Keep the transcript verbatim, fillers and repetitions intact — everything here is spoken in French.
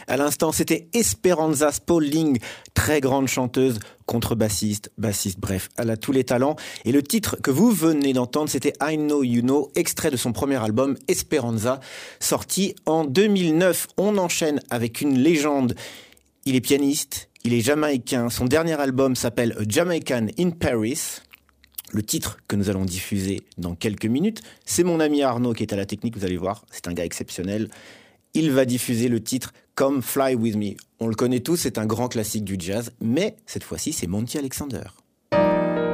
À l'instant, c'était Esperanza Spalding, très grande chanteuse, contrebassiste, bassiste, bref, elle a tous les talents. Et le titre que vous venez d'entendre, c'était I Know You Know, extrait de son premier album Esperanza, sorti en deux mille neuf. On enchaîne avec une légende. Il est pianiste, il est jamaïcain. Son dernier album s'appelle A Jamaican in Paris. Le titre que nous allons diffuser dans quelques minutes, c'est mon ami Arnaud qui est à la technique, vous allez voir, c'est un gars exceptionnel. Il va diffuser le titre Come Fly With Me. On le connaît tous, c'est un grand classique du jazz, mais cette fois-ci, c'est Monty Alexander.